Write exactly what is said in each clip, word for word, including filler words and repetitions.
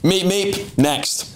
Meep Meep, next.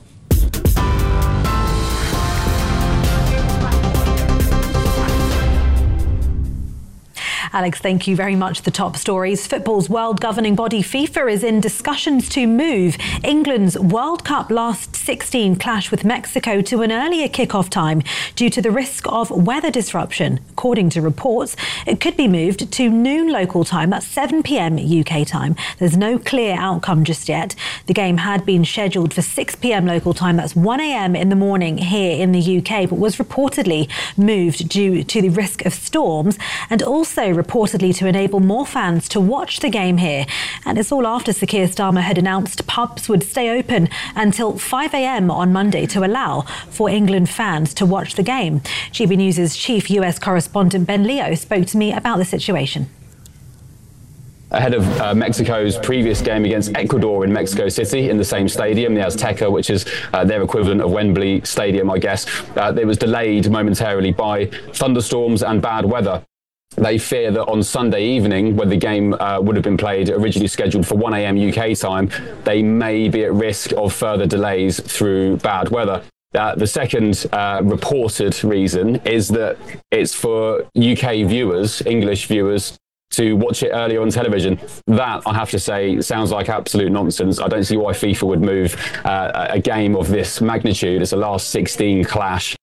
Alex, thank you very much. The top stories. Football's world governing body FIFA is in discussions to move England's World Cup last sixteen clash with Mexico to an earlier kick-off time due to the risk of weather disruption. According to reports, it could be moved to noon local time, that's seven p.m. U K time. There's no clear outcome just yet. The game had been scheduled for six p.m. local time, that's one a.m. in the morning here in the U K, but was reportedly moved due to the risk of storms and also reportedly to enable more fans to watch the game here. And it's all after Sir Keir Starmer had announced pubs would stay open until five a.m. on Monday to allow for England fans to watch the game. G B News' chief U S correspondent Ben Leo spoke to me about the situation. Ahead of uh, Mexico's previous game against Ecuador in Mexico City in the same stadium, the Azteca, which is uh, their equivalent of Wembley Stadium, I guess, uh, it was delayed momentarily by thunderstorms and bad weather. They fear that on Sunday evening, when the game uh, would have been played, originally scheduled for one a.m. U K time, they may be at risk of further delays through bad weather. Uh, the second uh, reported reason is that it's for U K viewers, English viewers, to watch it earlier on television. That, I have to say, sounds like absolute nonsense. I don't see why FIFA would move uh, a game of this magnitude. It's a last sixteen clash.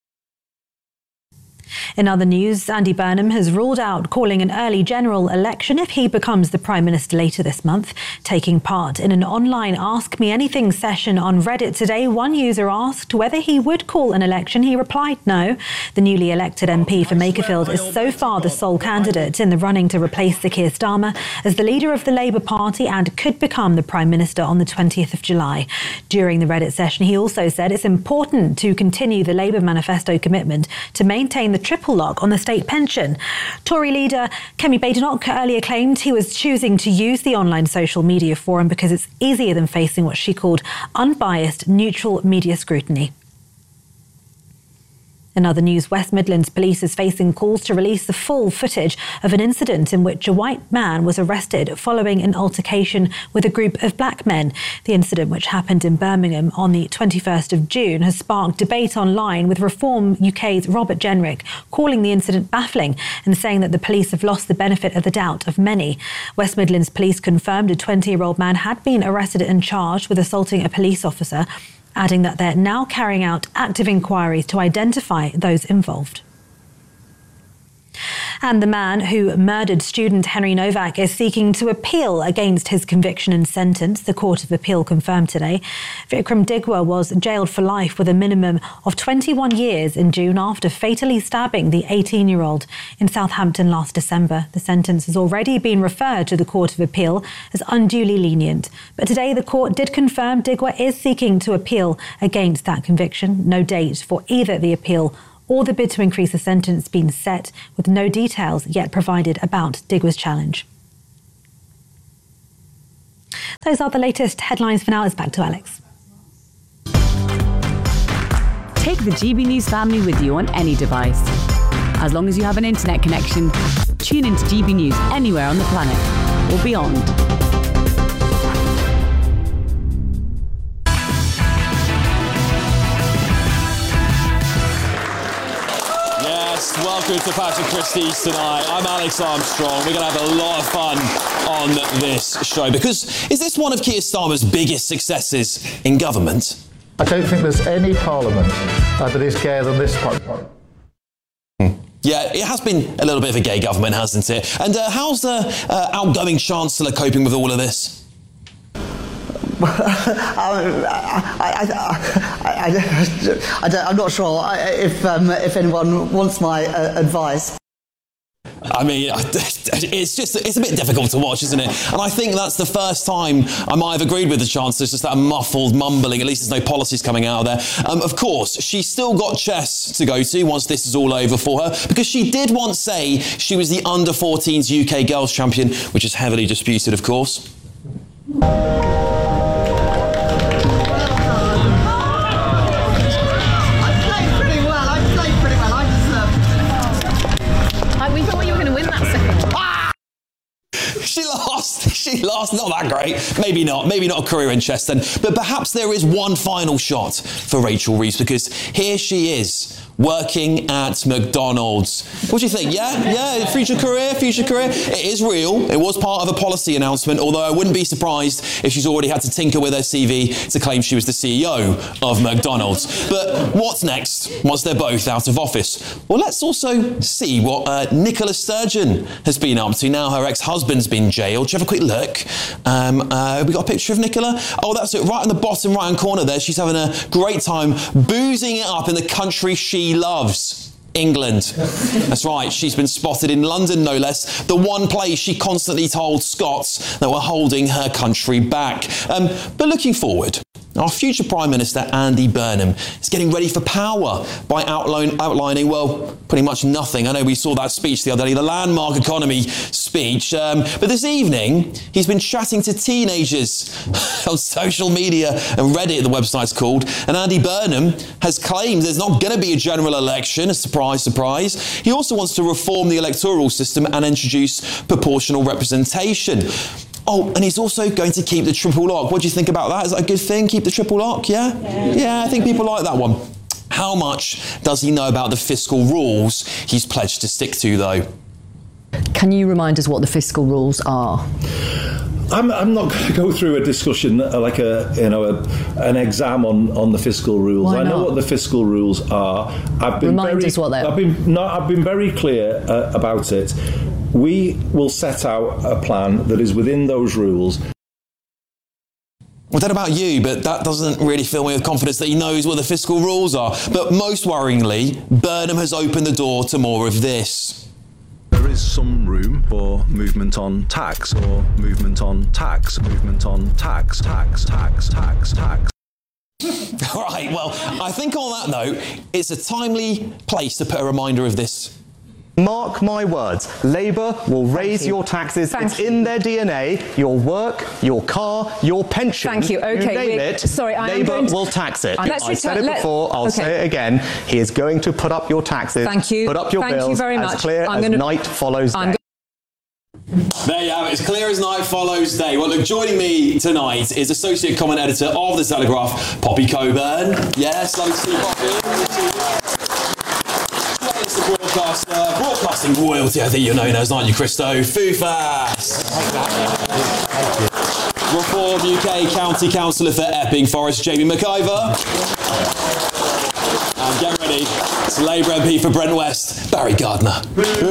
In other news, Andy Burnham has ruled out calling an early general election if he becomes the Prime Minister later this month. Taking part in an online Ask Me Anything session on Reddit today, one user asked whether he would call an election. He replied no. The newly elected M P for Makerfield is so far the sole candidate in the running to replace Sir Keir Starmer as the leader of the Labour Party and could become the Prime Minister on the twentieth of July. During the Reddit session, he also said it's important to continue the Labour manifesto commitment to maintain the triple lock on the state pension. Tory leader Kemi Badenoch earlier claimed he was choosing to use the online social media forum because it's easier than facing what she called unbiased, neutral media scrutiny. In other news, West Midlands Police is facing calls to release the full footage of an incident in which a white man was arrested following an altercation with a group of black men. The incident, which happened in Birmingham on the twenty-first of June, has sparked debate online, with Reform U K's Robert Jenrick calling the incident baffling and saying that the police have lost the benefit of the doubt of many. West Midlands Police confirmed a twenty-year-old man had been arrested and charged with assaulting a police officer, adding that they're now carrying out active inquiries to identify those involved. And the man who murdered student Henry Novak is seeking to appeal against his conviction and sentence, the Court of Appeal confirmed today. Vikram Digwa was jailed for life with a minimum of twenty-one years in June after fatally stabbing the eighteen-year-old in Southampton last December. The sentence has already been referred to the Court of Appeal as unduly lenient. But today the court did confirm Digwa is seeking to appeal against that conviction. No date for either the appeal or the bid to increase the sentence being set, with no details yet provided about Digwa's challenge. Those are the latest headlines for now. It's back to Alex. Take the G B News family with you on any device. As long as you have an internet connection, tune into G B News anywhere on the planet or beyond. Welcome to Patrick Christie's tonight. I'm Alex Armstrong. We're going to have a lot of fun on this show because is this one of Keir Starmer's biggest successes in government? I don't think there's any parliament uh, that is gayer than this one. Hmm. Yeah, it has been a little bit of a gay government, hasn't it? And uh, how's the uh, outgoing Chancellor coping with all of this? I, I, I, I, I don't, I'm not sure if um, if anyone wants my uh, advice. I mean, it's just, it's a bit difficult to watch, isn't it? And I think that's the first time I might have agreed with the Chancellor. It's just that muffled mumbling. At least there's no policies coming out of there. Um, of course, she's still got chess to go to once this is all over for her, because she did once say she was the under fourteens U K girls champion, which is heavily disputed, of course. She lost. She lost. Not that great. Maybe not. Maybe not a career in chess then. But perhaps there is one final shot for Rachel Reeves, because here she is, working at McDonald's. What do you think? Yeah? Yeah? Future career? Future career? It is real. It was part of a policy announcement, although I wouldn't be surprised if she's already had to tinker with her C V to claim she was the C E O of McDonald's. But what's next once they're both out of office? Well, let's also see what uh, Nicola Sturgeon has been up to now her ex-husband's been jailed. Should we have a quick look? Um, uh, we got a picture of Nicola? Oh, that's it. Right in the bottom right-hand corner there. She's having a great time boozing it up in the country she loves, England. That's right, she's been spotted in London, no less, the one place she constantly told Scots that were holding her country back. Um, but looking forward, our future Prime Minister, Andy Burnham, is getting ready for power by outline, outlining, well, pretty much nothing. I know we saw that speech the other day, the landmark economy speech. Um, but this evening, he's been chatting to teenagers on social media and Reddit, the website's called. And Andy Burnham has claimed there's not going to be a general election. A surprise, surprise. He also wants to reform the electoral system and introduce proportional representation. Oh, and he's also going to keep the triple lock. What do you think about that? Is that a good thing? Keep the triple lock, yeah? Yeah, yeah I think people like that one. How much does he know about the fiscal rules he's pledged to stick to, though? Can you remind us what the fiscal rules are? I'm, I'm not going to go through a discussion uh, like a you know a, an exam on, on the fiscal rules. Why I know not? what the fiscal rules are. I've been Remind very, us what they are. I've been no, I've been very clear uh, about it. We will set out a plan that is within those rules. Well, I don't know about you, but that doesn't really fill me with confidence that he knows what the fiscal rules are. But most worryingly, Burnham has opened the door to more of this. There is some room for movement on tax, or movement on tax, movement on tax, tax, tax, tax, tax. All right, well, I think on that note, it's a timely place to put a reminder of this. Mark my words, Labour will raise you. your taxes. Thank it's you. in their D N A. Your work, your car, your pension. Thank you. Okay, you name we're, it, sorry, I Labour am going to, will tax it. Let's I said it return, before, I'll okay. say it again. He is going to put up your taxes. Thank you. Put up your Thank bills you very as much. clear I'm as gonna, night follows I'm day. There you have it. It's clear as night follows day. Well, look, joining me tonight is Associate Comment Editor of The Telegraph, Poppy Coburn. Yes, lovely to see you, Poppy. It's the broadcaster, broadcasting royalty, I think you're known as, aren't you, Christo? Foofas. Reform U K County Councillor for Epping Forest, Jamie McIver. And get ready, it's Labour M P for Brent West, Barry Gardner.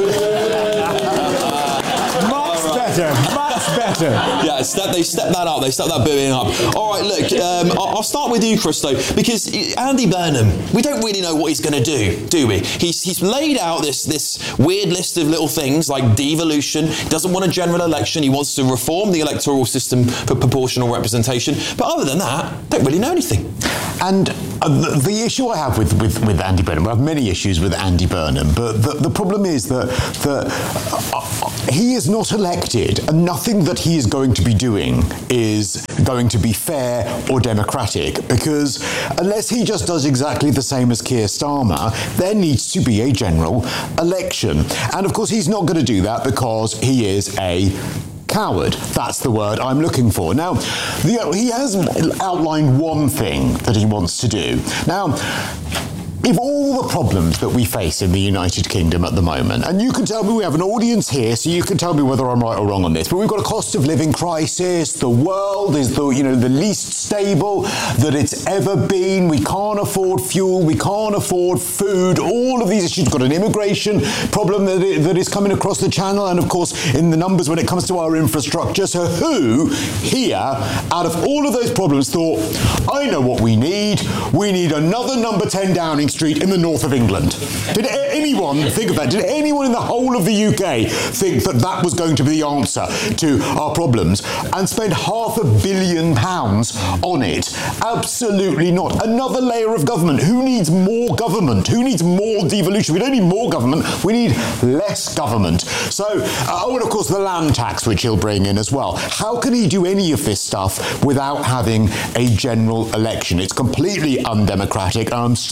Better, much better. Yeah, step, they stepped that up. They stepped that booing up. All right, look, um, I'll, I'll start with you, Christo, because Andy Burnham, we don't really know what he's going to do, do we? He's, he's laid out this, this weird list of little things like devolution. He doesn't want a general election. He wants to reform the electoral system for proportional representation. But other than that, don't really know anything. And uh, the, the issue I have with, with, with Andy Burnham, I have many issues with Andy Burnham, but the, the problem is that, that uh, he is not elected, and nothing that he is going to be doing is going to be fair or democratic, because unless he just does exactly the same as Keir Starmer, there needs to be a general election. And of course, he's not going to do that because he is a coward. That's the word I'm looking for. Now, the, he has outlined one thing that he wants to do. Now, if all the problems that we face in the United Kingdom at the moment, and you can tell me, we have an audience here, so you can tell me whether I'm right or wrong on this, but we've got a cost of living crisis, the world is the, you know, the least stable that it's ever been, we can't afford fuel, we can't afford food, all of these issues. We've got an immigration problem that, it, that is coming across the channel, and of course in the numbers when it comes to our infrastructure. So who here, out of all of those problems, thought, I know what we need, we need another number ten Downing Street in the north of England? Did anyone think of that? Did anyone in the whole of the U K think that that was going to be the answer to our problems and spend half a billion pounds on it? Absolutely not. Another layer of government. Who needs more government? Who needs more devolution? We don't need more government. We need less government. So, uh, oh, and of course the land tax, which he'll bring in as well. How can he do any of this stuff without having a general election? It's completely undemocratic. And I'm sorry,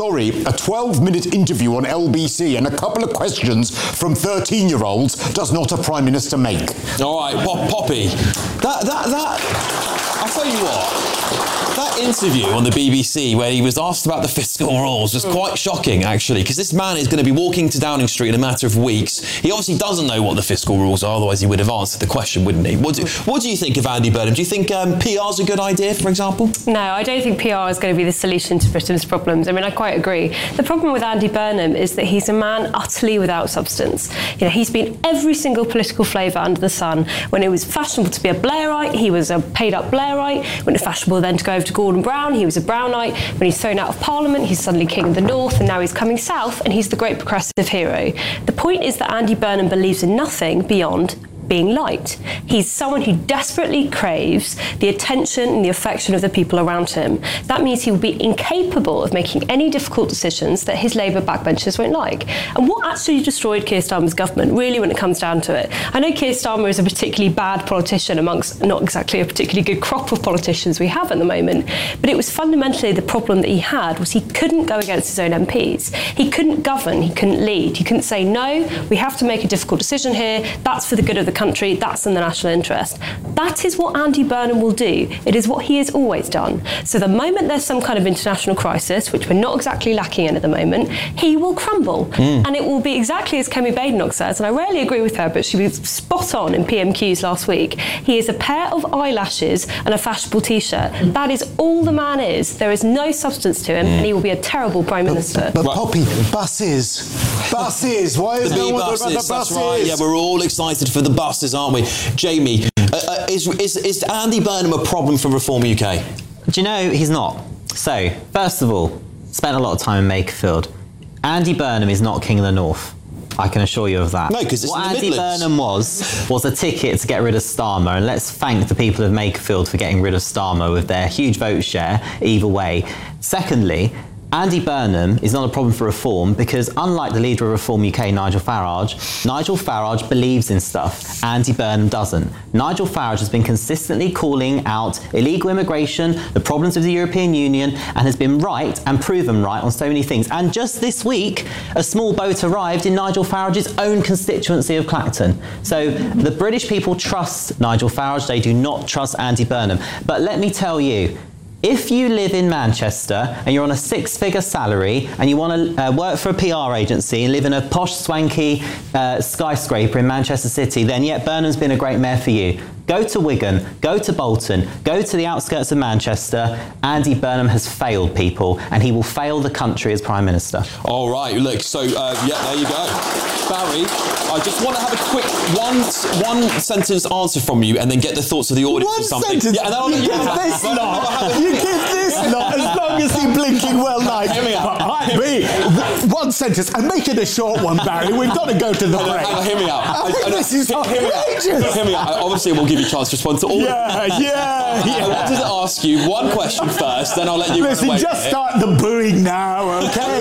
a twelve-minute interview on L B C and a couple of questions from thirteen-year-olds does not a Prime Minister make. All right, Pop- Poppy, that, that, that, I'll tell you what, that interview on the B B C where he was asked about the fiscal rules was quite shocking, actually, because this man is going to be walking to Downing Street in a matter of weeks. He obviously doesn't know what the fiscal rules are, otherwise he would have answered the question, wouldn't he? What do, what do you think of Andy Burnham? Do you think um, P R's a good idea, for example? No, I don't think P R is going to be the solution to Britain's problems. I mean, I quite agree. The problem with Andy Burnham is that he's a man utterly without substance. You know, he's been every single political flavour under the sun. When it was fashionable to be a Blairite, he was a paid-up Blairite. When it was fashionable then to go over to Gordon Brown, he was a Brownite. When he's thrown out of Parliament, he's suddenly king of the North, and now he's coming south, and he's the great progressive hero. The point is that Andy Burnham believes in nothing beyond being liked. He's someone who desperately craves the attention and the affection of the people around him. That means he will be incapable of making any difficult decisions that his Labour backbenchers won't like. And what actually destroyed Keir Starmer's government, really, when it comes down to it? I know Keir Starmer is a particularly bad politician amongst not exactly a particularly good crop of politicians we have at the moment, but it was fundamentally the problem that he had was he couldn't go against his own M Ps. He couldn't govern, he couldn't lead, he couldn't say, no, we have to make a difficult decision here, that's for the good of the country, that's in the national interest. That is what Andy Burnham will do. It is what he has always done. So the moment there's some kind of international crisis, which we're not exactly lacking in at the moment, he will crumble. Mm. And it will be exactly as Kemi Badenoch says, and I rarely agree with her, but she was spot on in P M Qs last week. He is a pair of eyelashes and a fashionable T-shirt. Mm. That is all the man is. There is no substance to him, mm. and he will be a terrible Prime Minister. But, but right. Poppy, buses. Buses. Why is no one talking about the buses? Right. Yeah, we're all excited for the buses. Buses, aren't we? Jamie, uh, uh, is, is, is Andy Burnham a problem for Reform U K? Do you know, he's not. So, first of all, spent a lot of time in Makerfield. Andy Burnham is not King of the North. I can assure you of that. No, because it's what in the Andy Midlands. Burnham was, was a ticket to get rid of Starmer, and let's thank the people of Makerfield for getting rid of Starmer with their huge vote share, either way. Secondly, Andy Burnham is not a problem for Reform because, unlike the leader of Reform U K, Nigel Farage, Nigel Farage believes in stuff. Andy Burnham doesn't. Nigel Farage has been consistently calling out illegal immigration, the problems of the European Union, and has been right and proven right on so many things. And just this week, a small boat arrived in Nigel Farage's own constituency of Clacton. So the British people trust Nigel Farage. They do not trust Andy Burnham. But let me tell you, if you live in Manchester and you're on a six-figure salary and you want to uh, work for a P R agency and live in a posh, swanky uh, skyscraper in Manchester City, then yet Burnham's been a great mayor for you. Go to Wigan, go to Bolton, go to the outskirts of Manchester. Andy Burnham has failed people, and he will fail the country as Prime Minister. All right, look, so, uh, yeah, there you go. Barry, I just want to have a quick one one sentence answer from you and then get the thoughts of the audience One or something. sentence? Yeah, and then I'll you let give this lot, you give this lot, as long as you're blinking well night. Hear me out. Right, me, one sentence, and make it a short one, Barry. We've got to go to the break. Hear me out. I think I, I, this is hear, hear me out. Hear me out. I obviously will give you a chance to respond to all. Yeah, yeah, yeah. I wanted to ask you one question first, then I'll let you Listen, run away just start the booing now, okay?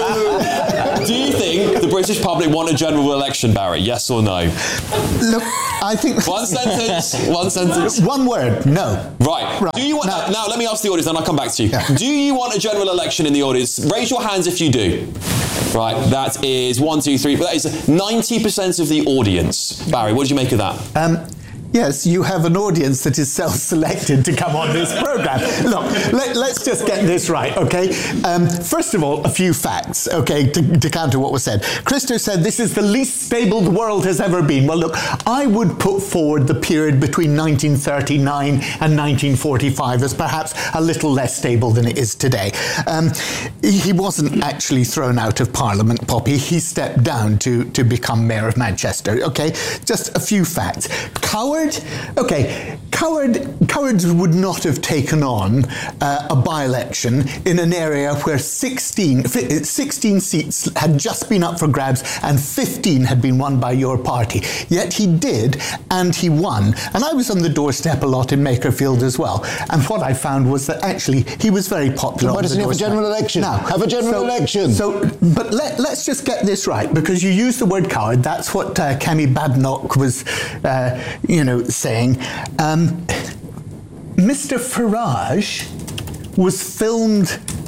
Do you think the British public want a general election, Barry? Yes or no? Look, I think... One sentence. One sentence. One word. No. Right. right. Do you want... No. Now, let me ask the audience, then I'll come back to you. Yeah. Do you want a general election in the audience? Raise your hands if you do. Right. That is one, two, three. That is ninety percent of the audience. Barry, what did you make of that? Um... Yes, you have an audience that is self-selected to come on this programme. Look, let, let's just get this right, okay? Um, first of all, a few facts, okay, to, to counter what was said. Christo said this is the least stable the world has ever been. Well, look, I would put forward the period between nineteen thirty-nine and nineteen forty-five as perhaps a little less stable than it is today. Um, he wasn't actually thrown out of Parliament, Poppy. He stepped down to, to become Mayor of Manchester, okay? Just a few facts. Coward? Okay, Coward, cowards would not have taken on uh, a by-election in an area where sixteen, sixteen seats had just been up for grabs and fifteen had been won by your party. Yet he did, and he won. And I was on the doorstep a lot in Makerfield as well. And what I found was that actually he was very popular. Why doesn't he have a general election? Now, have a general so, election. So, but let, let's just get this right, because you used the word coward. That's what uh, Kemi Badenoch was, uh, you know, saying. Um, Mister Farage was filmed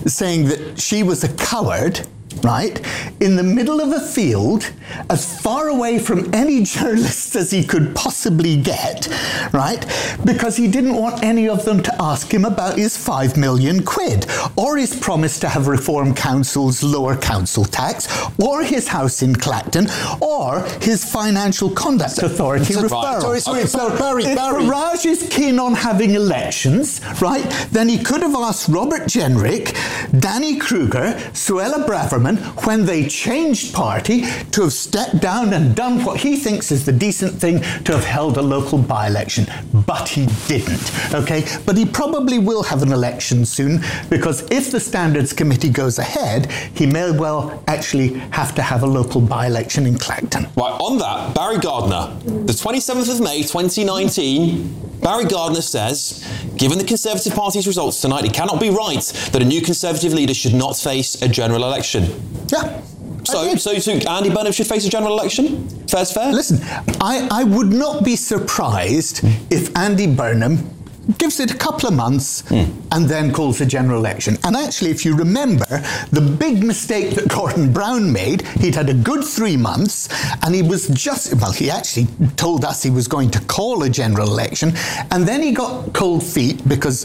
saying that she was a coward, right, in the middle of a field, as far away from any journalists as he could possibly get, right, because he didn't want any of them to ask him about his five million quid, or his promise to have Reform Council's lower council tax, or his house in Clacton, or his Financial Conduct Authority so, referral. Right. Sorry, sorry, so Barry, if Barry. Farage is keen on having elections, right, then he could have asked Robert Jenrick, Danny Kruger, Suella Braverman, when they changed party, to have stepped down and done what he thinks is the decent thing, to have held a local by-election. But he didn't, okay? But he probably will have an election soon, because if the Standards Committee goes ahead, he may well actually have to have a local by-election in Clacton. Right, on that, Barry Gardiner, the twenty-seventh of May, twenty nineteen, Barry Gardiner says, given the Conservative Party's results tonight, it cannot be right that a new Conservative leader should not face a general election. Yeah. So, so, so Andy Burnham should face a general election? Fair's fair? Listen, I, I would not be surprised if Andy Burnham gives it a couple of months mm. and then calls a general election. And actually, if you remember, the big mistake that Gordon Brown made, he'd had a good three months and he was just, well, he actually told us he was going to call a general election, and then he got cold feet because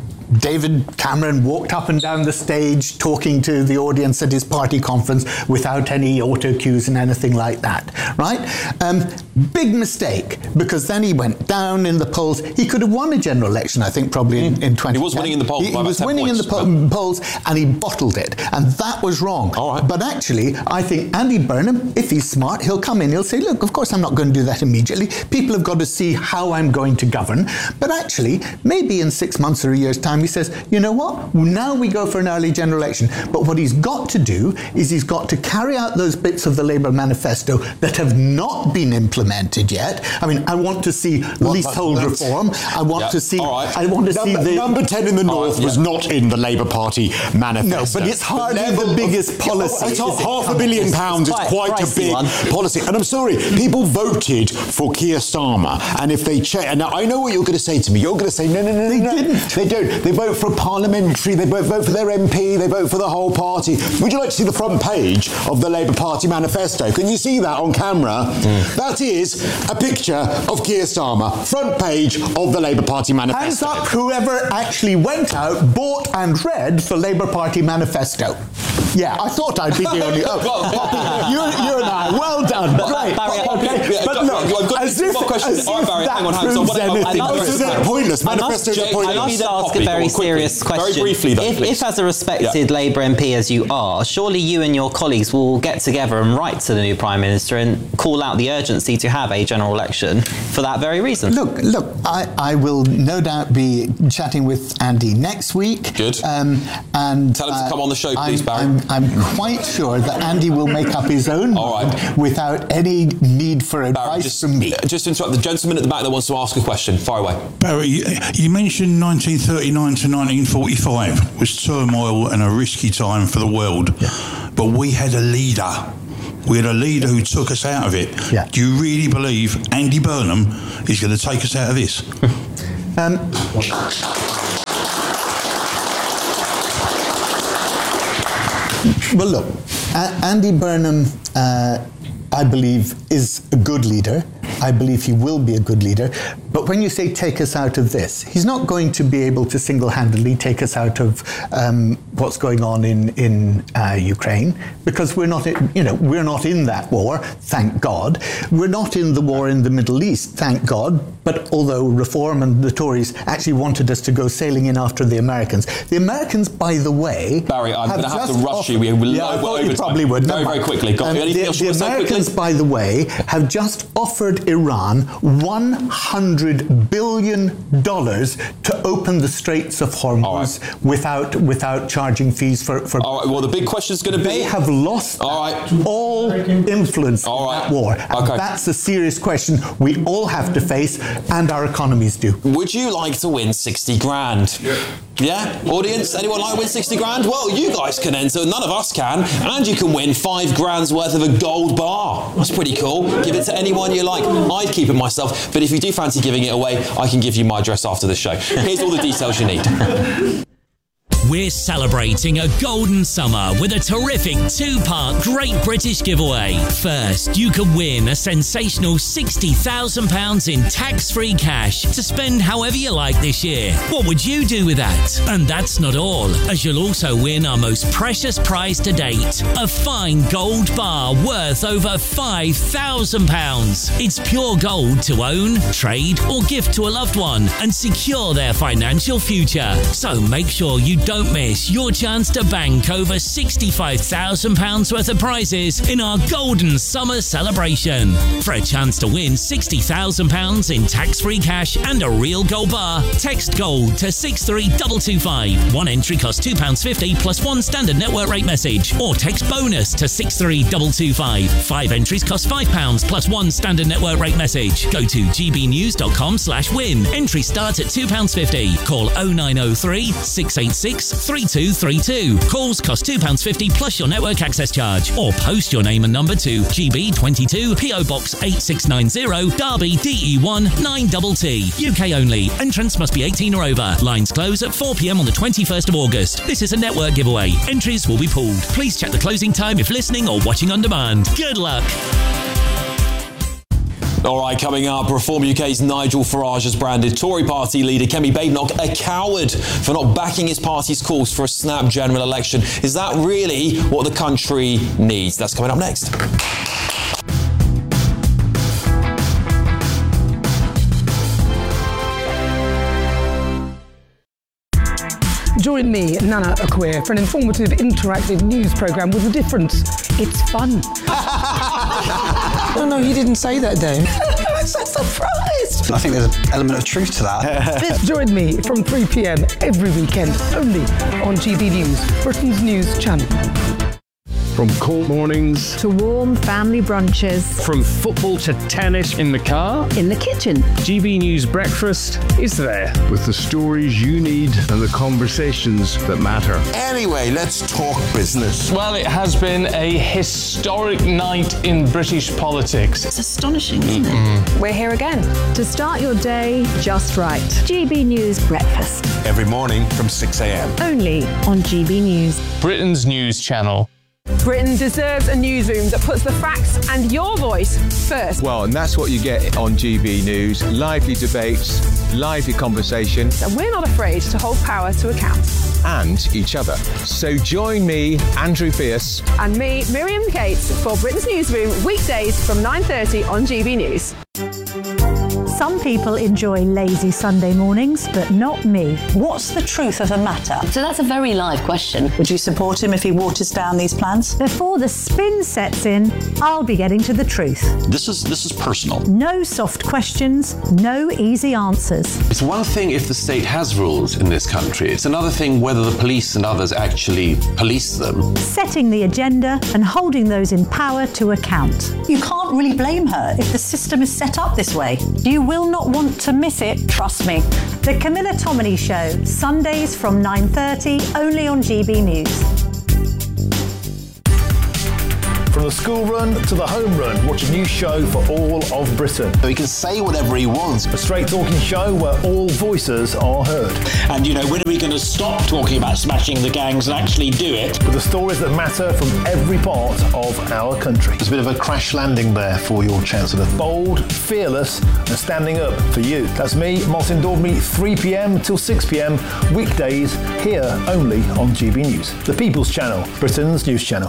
David Cameron walked up and down the stage talking to the audience at his party conference without any auto cues and anything like that, right? Um, big mistake, because then he went down in the polls. He could have won a general election, I think, probably in, in twenty ten. He was winning in the polls. He, he was winning points, in the po- polls, and he bottled it, and that was wrong. All right. But actually, I think Andy Burnham, if he's smart, he'll come in, he'll say, look, of course I'm not going to do that immediately. People have got to see how I'm going to govern. But actually, maybe in six months or a year's time, he says, you know what, now we go for an early general election. But what he's got to do is he's got to carry out those bits of the Labour manifesto that have not been implemented yet. I mean, I want to see What, leasehold that, reform. I want yeah. to see. Right. I want to number, see the number ten in the North right, was yeah. not in the Labour Party manifesto. No, but it's hardly the, the biggest policy. It's half, half a billion pounds is quite, quite a big one. policy. And I'm sorry, people voted for Keir Starmer, and if they check, and now I know what you're going to say to me. You're going to say, no, no, no, they no, didn't. They don't. They vote for a parliamentary. They vote, vote for their M P. They vote for the whole party. Would you like to see the front page of the Labour Party manifesto? Can you see that on camera? Mm. That is a picture of Keir Starmer, front page of the Labour Party manifesto. Hands up whoever actually went out, bought and read the Labour Party manifesto. Yeah, I thought I'd be the only... Oh, you, you and I, well done. But, Great. Barry, okay. Yeah, But I've got- look, I've got as two if, more questions. as All right, if Barry, that hang on, hang on. So proves what- I- I anything. must- This is Chris. pointless. I must- Manifestos are Jay, pointless. I must Leave ask that a very quickly. serious Very question. briefly, though, if, please. if, as a respected Yeah. Labour M P as you are, surely you and your colleagues will get together and write to the new Prime Minister and call out the urgency to have a general election for that very reason. Look, look, I, I will no doubt be chatting with Andy next week. Good. Um, and Tell him to uh, come on the show, please, I'm, Barry. I'm, I'm quite sure that Andy will make up his own All mind right. without any need for Barry, advice just, from me. just to interrupt the gentleman at the back that wants to ask a question. Fire away. Barry, you, you mentioned nineteen thirty-nine to nineteen forty-five was turmoil and a risky time for the world. Yeah. But we had a leader. We had a leader who took us out of it. Yeah. Do you really believe Andy Burnham is going to take us out of this? um, well, look, A- Andy Burnham, uh, I believe, is a good leader. I believe he will be a good leader. But when you say take us out of this, he's not going to be able to single-handedly take us out of um, what's going on in in uh, Ukraine, because we're not, in, you know, we're not in that war. Thank God. We're not in the war in the Middle East. Thank God. But although Reform and the Tories actually wanted us to go sailing in after the Americans, the Americans, by the way, Barry, I'm going to have to just rush offered, you. We will yeah, I thought you over probably time. would. Very, Never very mind. quickly. Got Um, anything the else you the want to say Americans, quickly? by the way, have just offered Iran one hundred billion dollars to open the Straits of Hormuz right. without without charging fees for... for all right, well, the big question is going to be... They have lost all, right. all influence all right. in that war. And okay. that's a serious question we all have to face, and our economies do. Would you like to win sixty grand? Yeah. Yeah? Audience, anyone like to win sixty grand? Well, you guys can enter, none of us can, and you can win five grand's worth of a gold bar. That's pretty cool. Give it to anyone you like. I'd keep it myself, but if you do fancy giving it away, I can give you my address after the show. Here's all the details you need. We're celebrating a golden summer with a terrific two-part Great British giveaway. First, you could win a sensational sixty thousand pounds in tax-free cash to spend however you like this year. What would you do with that? And that's not all, as you'll also win our most precious prize to date, a fine gold bar worth over five thousand pounds. It's pure gold to own, trade or gift to a loved one and secure their financial future. So make sure you don't miss your chance to bank over sixty-five thousand pounds worth of prizes in our golden summer celebration. For a chance to win sixty thousand pounds in tax-free cash and a real gold bar, text GOLD to six three two two five. One entry costs two pounds fifty plus one standard network rate message, or text BONUS to six three two two five. Five entries cost five pounds plus one standard network rate message. Go to gbnews.com slash win. Entry starts at two pounds fifty. Call oh nine oh three, six eight six, three two three two. Calls cost two pounds fifty plus your network access charge. Or post your name and number to G B twenty-two, P O Box eight six nine zero, Derby, D E one nine T T. U K only. Entrance must be eighteen or over. Lines close at four p m on the twenty-first of August. This is a network giveaway. Entries will be pulled. Please check the closing time if listening or watching on demand. Good luck. All right, coming up, Reform U K's Nigel Farage has branded Tory party leader Kemi Badenoch a coward for not backing his party's calls for a snap general election. Is that really what the country needs? That's coming up next. Join me, Nana Akwe, for an informative, interactive news programme with a difference. It's fun. No, no, you didn't say that, Dave. I'm so surprised. I think there's an element of truth to that. Join me from three p m every weekend, only on G B News, Britain's news channel. From cold mornings to warm family brunches, from football to tennis in the car, in the kitchen, G B News Breakfast is there with the stories you need and the conversations that matter. Anyway, let's talk business. Well, it has been a historic night in British politics. It's astonishing, isn't it? We're here again to start your day just right. G B News Breakfast. Every morning from six a m Only on G B News. Britain's news channel. Britain deserves a newsroom that puts the facts and your voice first. Well, and that's what you get on G B News. Lively debates, lively conversation. And we're not afraid to hold power to account. And each other. So join me, Andrew Fierce. And me, Miriam Cates, for Britain's Newsroom, weekdays from nine thirty on G B News. Some people enjoy lazy Sunday mornings, but not me. What's the truth of the matter? So that's a very live question. Would you support him if he waters down these plans? Before the spin sets in, I'll be getting to the truth. This is this is personal. No soft questions, no easy answers. It's one thing if the state has rules in this country. It's another thing whether the police and others actually police them. Setting the agenda and holding those in power to account. You can't really blame her if the system is set up this way. You will not want to miss it, trust me. The Camilla Tominey Show, Sundays from nine thirty, only on G B News. From the school run to the home run, watch a new show for all of Britain. So he can say whatever he wants. A straight talking show where all voices are heard. And, you know, when are we going to stop talking about smashing the gangs and actually do it? With the stories that matter from every part of our country. There's a bit of a crash landing there for your Chancellor. Bold, fearless and standing up for you. That's me, Martin Daubney, three p m till six p m, weekdays, here only on G B News. The People's Channel, Britain's news channel.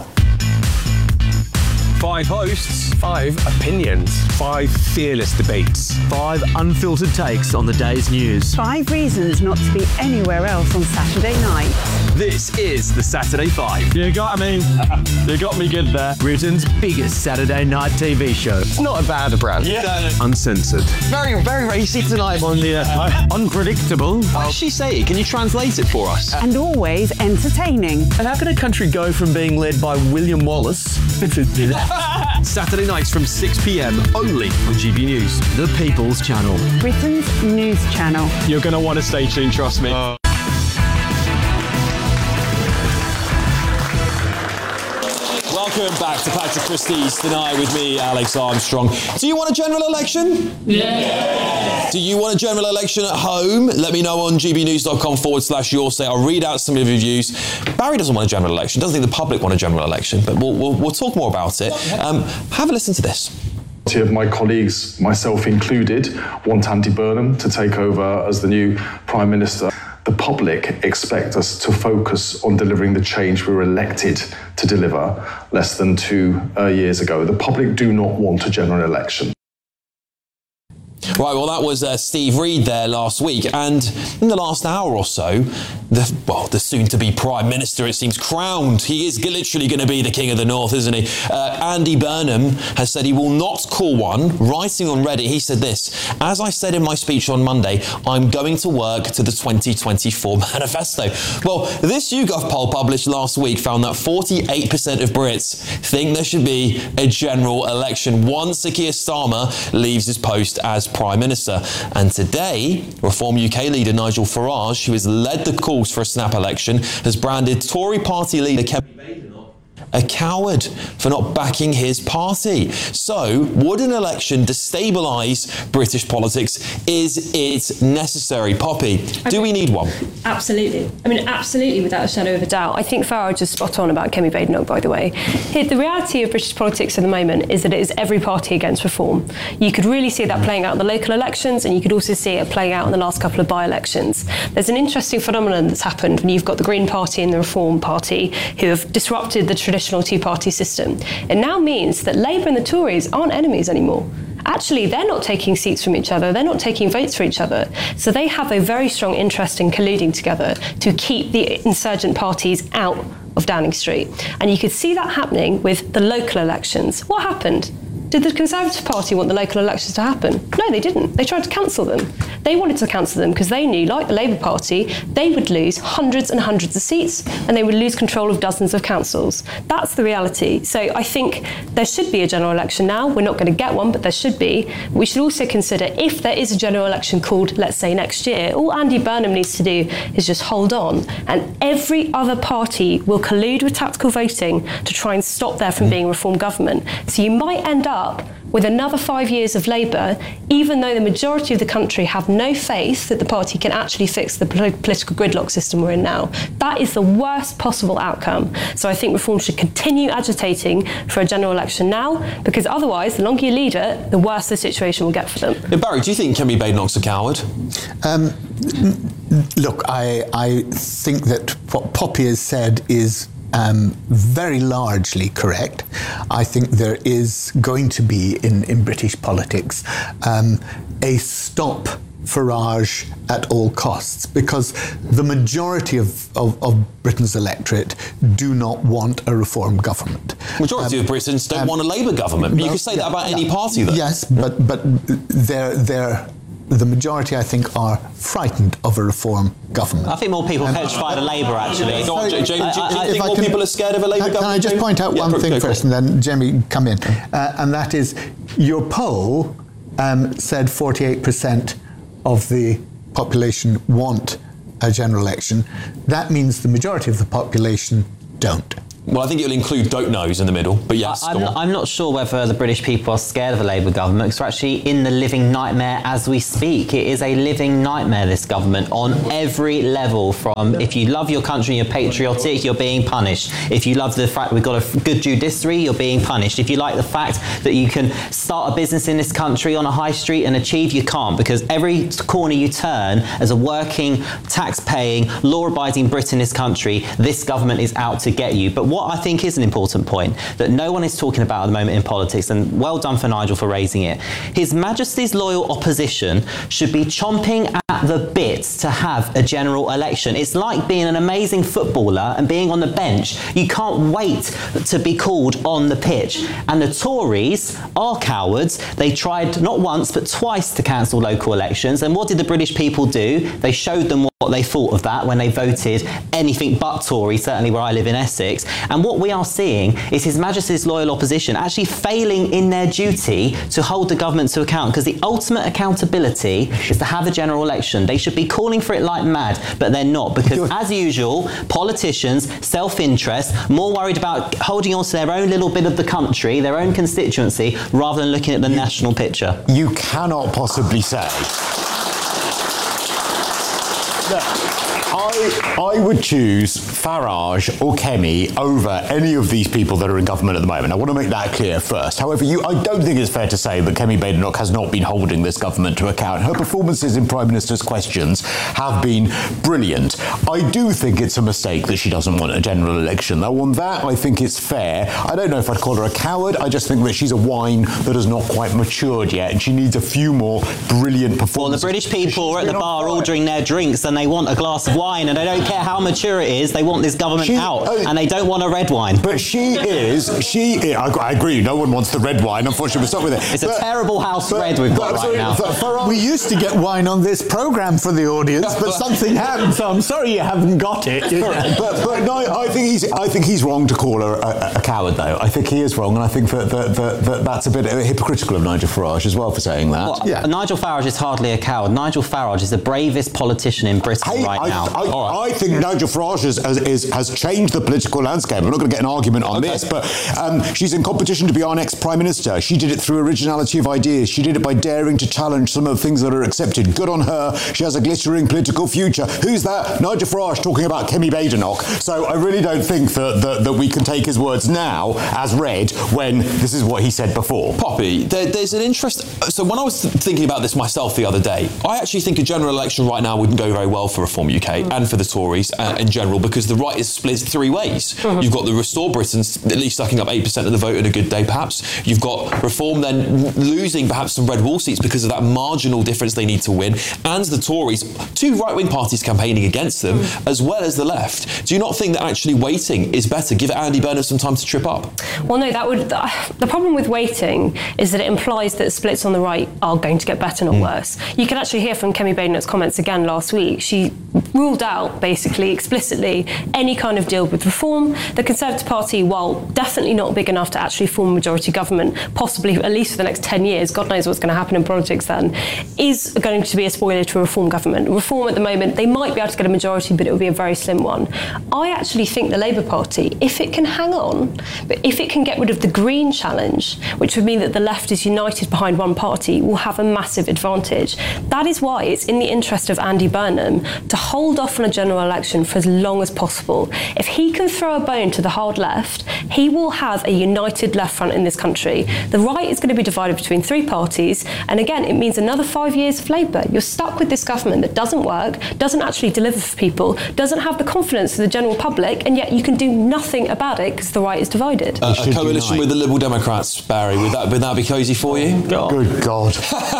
Five hosts, five opinions, five fearless debates, five unfiltered takes on the day's news. Five reasons not to be anywhere else on Saturday night. This is the Saturday Five. You got me. You got me good there. Britain's biggest Saturday night T V show. It's not a bad brand. Yeah. Uncensored. Very, very racy tonight on the uh, unpredictable. What did she say? Can you translate it for us? And always entertaining. And how can a country go from being led by William Wallace Saturday nights from six p m only on G B News, the People's Channel. Britain's news channel. You're going to want to stay tuned, trust me. Uh. Welcome back to Patrick Christie's tonight with me, Alex Armstrong. Do you want a general election? Yeah. Do you want a general election at home? Let me know on gbnews.com forward slash your say. I'll read out some of your views. Barry doesn't want a general election. Doesn't think the public want a general election, but we'll, we'll, we'll talk more about it. Um, have a listen to this. Of my colleagues, myself included, want Andy Burnham to take over as the new Prime Minister. The public expect us to focus on delivering the change we were elected to deliver less than two uh, years ago. The public do not want a general election. Right, well, that was uh, Steve Reid there last week, and in the last hour or so, the well, the soon-to-be Prime Minister, it seems, crowned. He is literally going to be the King of the North, isn't he? Uh, Andy Burnham has said he will not call one. Writing on Reddit, he said this: as I said in my speech on Monday, I'm going to work to the twenty twenty-four manifesto. Well, this YouGov poll published last week found that forty-eight percent of Brits think there should be a general election once Sir Keir Starmer leaves his post as Prime Minister. And today, Reform U K leader Nigel Farage, who has led the calls for a snap election, has branded Tory party leader Kevin Badenoch a coward for not backing his party. So, would an election destabilise British politics? Is it necessary? Poppy, do we need one? Absolutely. I mean, absolutely, without a shadow of a doubt. I think Farage is spot on about Kemi Badenoch, by the way. Here, the reality of British politics at the moment is that it is every party against reform. You could really see that playing out in the local elections, and you could also see it playing out in the last couple of by-elections. There's an interesting phenomenon that's happened when you've got the Green Party and the Reform Party who have disrupted the traditional two-party system. It now means that Labour and the Tories aren't enemies anymore. Actually, they're not taking seats from each other, they're not taking votes for each other. So they have a very strong interest in colluding together to keep the insurgent parties out of Downing Street. And you could see that happening with the local elections. What happened? Did the Conservative Party want the local elections to happen? No, they didn't. They tried to cancel them. They wanted to cancel them because they knew, like the Labour Party, they would lose hundreds and hundreds of seats and they would lose control of dozens of councils. That's the reality. So I think there should be a general election now. We're not going to get one, but there should be. We should also consider, if there is a general election called, let's say, next year, all Andy Burnham needs to do is just hold on, and every other party will collude with tactical voting to try and stop there from being a reform government. So you might end up with another five years of Labour, even though the majority of the country have no faith that the party can actually fix the political gridlock system we're in now. That is the worst possible outcome. So I think Reform should continue agitating for a general election now, because otherwise, the longer you lead it, the worse the situation will get for them. Yeah, Barry, do you think Kemi Badenoch's a coward? Um, look, I, I think that what Poppy has said is Um, very largely correct. I think there is going to be in, in British politics um, a stop Farage at all costs, because the majority of, of, of Britain's electorate do not want a reform government. Majority um, of Britons don't um, want a Labour government, but you can say yeah, that about yeah, any party, though. Yes, but, but they're, they're the majority, I think, are frightened of a reform government. I think more people petrify the Labour, actually. Go on, Jamie, do you think more can, people are scared of a Labour can, government? Can I just point out yeah, one thing first, and then Jamie, come in? Uh, and that is, your poll um, said forty-eight percent of the population want a general election. That means the majority of the population don't. Well, I think it'll include don't knows in the middle, but yes, I'm not, I'm not sure whether the British people are scared of a Labour government, because we're actually in the living nightmare as we speak. It is a living nightmare, this government, on every level. From if you love your country and you're patriotic, you're being punished. If you love the fact we've got a good judiciary, you're being punished. If you like the fact that you can start a business in this country on a high street and achieve, you can't, because every corner you turn as a working, tax-paying, law-abiding Brit in this country, this government is out to get you. But what What I think is an important point that no one is talking about at the moment in politics, and well done for Nigel for raising it, His Majesty's loyal opposition should be chomping at the bits to have a general election. It's like being an amazing footballer and being on the bench. You can't wait to be called on the pitch. And the Tories are cowards. They tried not once but twice to cancel local elections. And what did the British people do? They showed them what what they thought of that when they voted anything but Tory, certainly where I live in Essex. And what we are seeing is His Majesty's loyal opposition actually failing in their duty to hold the government to account, because the ultimate accountability is to have a general election. They should be calling for it like mad, but they're not, because as usual, politicians, self-interest, more worried about holding on to their own little bit of the country, their own constituency, rather than looking at the you, national picture. You cannot possibly say... No. I, I would choose Farage or Kemi over any of these people that are in government at the moment. I want to make that clear first. However, you, I don't think it's fair to say that Kemi Badenoch has not been holding this government to account. Her performances in Prime Minister's questions have been brilliant. I do think it's a mistake that she doesn't want a general election, though. On that, I think it's fair. I don't know if I'd call her a coward. I just think that she's a wine that has not quite matured yet, and she needs a few more brilliant performances. Well, the British people are at the bar ordering their drinks, and they want a glass of wine, and they don't care how mature it is, they want this government she, out, uh, and they don't want a red wine. But she is, she is, I, I agree, no one wants the red wine, unfortunately we'll stop with it. It's but, a terrible house but, red we've got right sorry, now. For, for we used to get wine on this programme for the audience, but something happened, so I'm sorry you haven't got it. but but no, I think he's I think he's wrong to call her a, a coward, though. I think he is wrong, and I think that, that, that, that that's a bit hypocritical of Nigel Farage as well for saying that. Well, yeah. Nigel Farage is hardly a coward. Nigel Farage is the bravest politician in Britain hey, right I, now. I, I, I think Nigel Farage has, has, has changed the political landscape. I'm not going to get an argument on okay. this, but um, she's in competition to be our next Prime Minister. She did it through originality of ideas. She did it by daring to challenge some of the things that are accepted. Good on her. She has a glittering political future. Who's that? Nigel Farage talking about Kemi Badenoch. So I really don't think that, that, that we can take his words now as read when this is what he said before. Poppy, there, there's an interest... So when I was thinking about this myself the other day, I actually think a general election right now wouldn't go very well for Reform U K mm. and for the Tories uh, in general, because the right is split three ways. Mm-hmm. You've got the Restore Britons at least sucking up eight percent of the vote in a good day, perhaps. You've got Reform then losing perhaps some red wall seats because of that marginal difference they need to win, and the Tories, two right-wing parties campaigning against them, mm. as well as the left. Do you not think that actually waiting is better? Give Andy Burnham some time to trip up? Well, no, that would... Uh, the problem with waiting is that it implies that splits on the right are going to get better, not mm. worse. You can actually hear from Kemi Badenoch's comments again last week. She ruled out, basically, explicitly, any kind of deal with Reform. The Conservative Party, while definitely not big enough to actually form a majority government, possibly at least for the next ten years, God knows what's going to happen in politics then, is going to be a spoiler to a Reform government. Reform at the moment, they might be able to get a majority, but it will be a very slim one. I actually think the Labour Party, if it can hang on, but if it can get rid of the Green challenge, which would mean that the left is united behind one party, will have a massive advantage. That is why it's in the interest of Andy Burnham to hold off on a general election for as long as possible. If he can throw a bone to the hard left, he will have a united left front in this country. The right is going to be divided between three parties, and again, it means another five years of Labour. You're stuck with this government that doesn't work, doesn't actually deliver for people, doesn't have the confidence of the general public, and yet you can do nothing about it because the right is divided. Uh, a coalition unite. with the Liberal Democrats, Barry, would that, would that be cosy for you? God. Good God.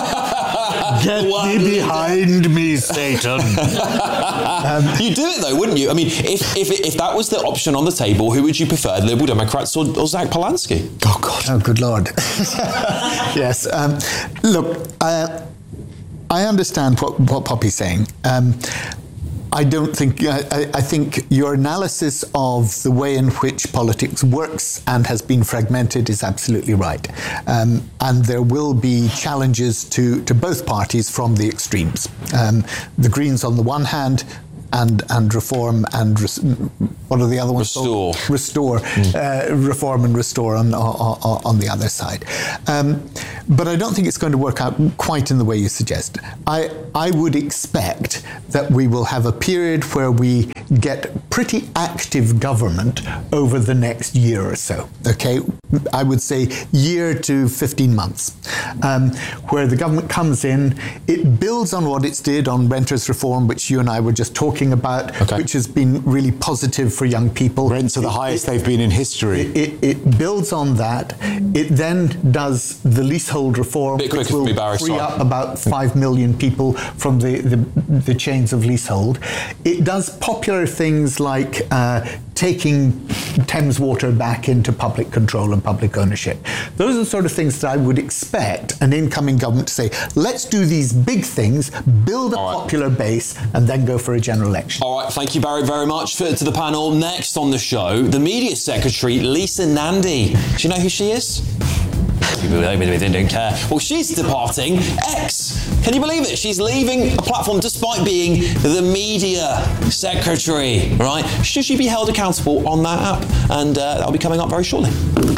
Get me behind me, Satan. um, You'd do it though, wouldn't you? I mean, if, if if that was the option on the table, who would you prefer, Liberal Democrats or, or Zach Polanski? Oh God! Oh, good Lord! Yes. Um, look, uh, I understand what what Poppy's saying. Um, I don't think, I, I think your analysis of the way in which politics works and has been fragmented is absolutely right. Um, and there will be challenges to, to both parties from the extremes. Um, the Greens on the one hand, and and Reform and res, what are the other ones? Restore. Oh, restore. Mm. Uh, reform and Restore on, on, on the other side. Um, but I don't think it's going to work out quite in the way you suggest. I, I would expect that we will have a period where we get pretty active government over the next year or so, okay? I would say year to fifteen months, um, where the government comes in, it builds on what it's did on renters reform, which you and I were just talking about, okay. which has been really positive for young people. Rents are the highest it, they've been in history. It, it, it builds on that. It then does the leasehold reform, which will Barry, free sorry. up about five million people from the, the, the chains of leasehold. It does popular things like uh, taking Thames Water back into public control and public ownership. Those are the sort of things that I would expect an incoming government to say, let's do these big things, build a popular base, and then go for a general election. All right, thank you very, very much for, to the panel. Next on the show, the media secretary, Lisa Nandy. Do you know who she is? People don't care. Well, she's departing X. Can you believe it? She's leaving a platform despite being the media secretary, right? Should she be held accountable on that app? And uh, that'll be coming up very shortly.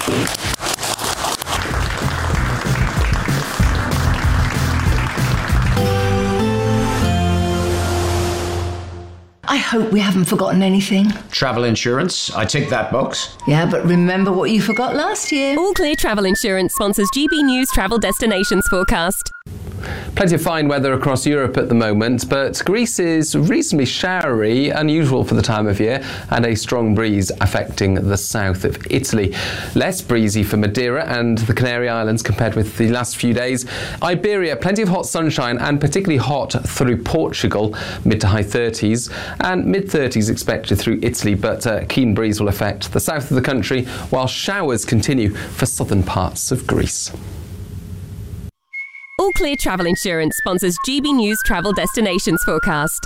I hope we haven't forgotten anything. Travel insurance, I tick that box. Yeah, but remember what you forgot last year. All Clear Travel Insurance sponsors G B News Travel Destinations Forecast. Plenty of fine weather across Europe at the moment, but Greece is reasonably showery, unusual for the time of year, and a strong breeze affecting the south of Italy. Less breezy for Madeira and the Canary Islands compared with the last few days. Iberia, plenty of hot sunshine and particularly hot through Portugal, mid to high thirties, and mid thirties expected through Italy, but a keen breeze will affect the south of the country, while showers continue for southern parts of Greece. All Clear Travel Insurance sponsors G B News Travel Destinations Forecast.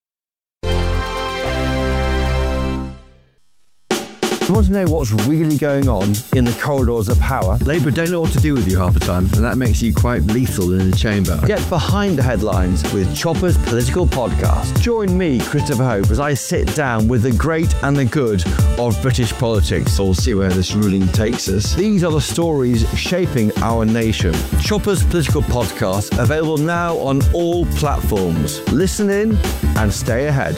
You want to know what's really going on in the corridors of power? Labour don't know what to do with you half the time, and that makes you quite lethal in the chamber. Get behind the headlines with Chopper's Political Podcast. Join me, Christopher Hope, as I sit down with the great and the good of British politics. We'll see where this ruling takes us. These are the stories shaping our nation. Chopper's Political Podcast, available now on all platforms. Listen in and stay ahead.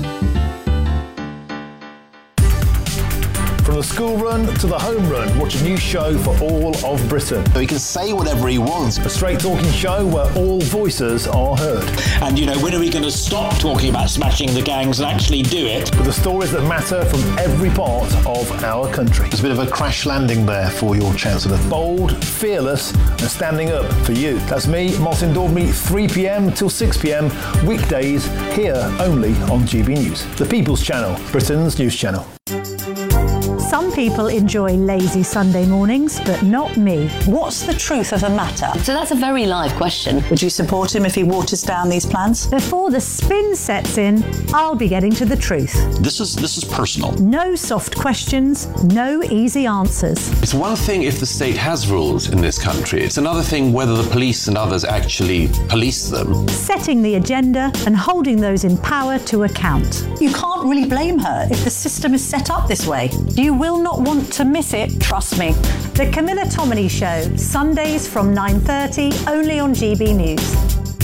From the school run to the home run, watch a new show for all of Britain. So he can say whatever he wants. A straight talking show where all voices are heard. And, you know, when are we going to stop talking about smashing the gangs and actually do it? With the stories that matter from every part of our country. There's a bit of a crash landing there for your Chancellor. Bold, fearless, and standing up for you. That's me, Martin Daubney, three p.m. till six p.m. weekdays here only on G B News. The People's Channel, Britain's news channel. Some people enjoy lazy Sunday mornings, but not me. What's the truth of the matter? So that's a very live question. Would you support him if he waters down these plans? Before the spin sets in, I'll be getting to the truth. This is this is personal. No soft questions, no easy answers. It's one thing if the state has rules in this country. It's another thing whether the police and others actually police them. Setting the agenda and holding those in power to account. You can't really blame her if the system is set up this way. You will not want to miss it, trust me. The Camilla Tominey Show, Sundays from nine thirty, only on G B News.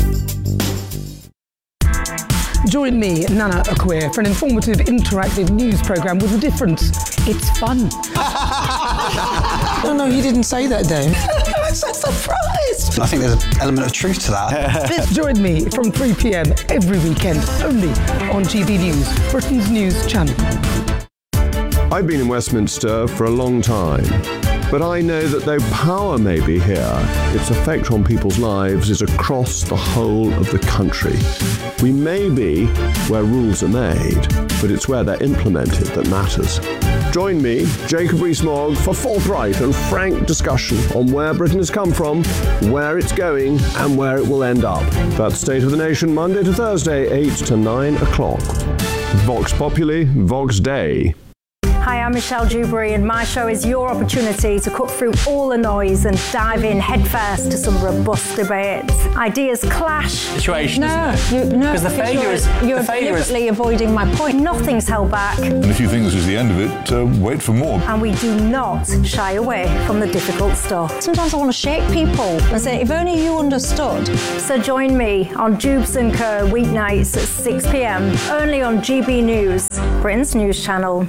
Join me, Nana Akweer, for an informative, interactive news programme with a difference. It's fun. No, no, you didn't say that, Dave. I'm so surprised. I think there's an element of truth to that. Join me from three p.m. every weekend, only on G B News, Britain's news channel. I've been in Westminster for a long time, but I know that though power may be here, its effect on people's lives is across the whole of the country. We may be where rules are made, but it's where they're implemented that matters. Join me, Jacob Rees-Mogg, for forthright and frank discussion on where Britain has come from, where it's going, and where it will end up. That's State of the Nation, Monday to Thursday, eight to nine o'clock. Vox Populi, Vox Dei. Hi, I'm Michelle Dewberry, and my show is your opportunity to cut through all the noise and dive in headfirst to some robust debates. Ideas clash. Situation, no, isn't it? You, no, because the failure is you're the failure deliberately is... avoiding my point. Nothing's held back. And if you think this is the end of it, uh, wait for more. And we do not shy away from the difficult stuff. Sometimes I want to shake people and say, if only you understood. So join me on Jubes and Co weeknights at six p.m. only on G B News, Britain's news channel.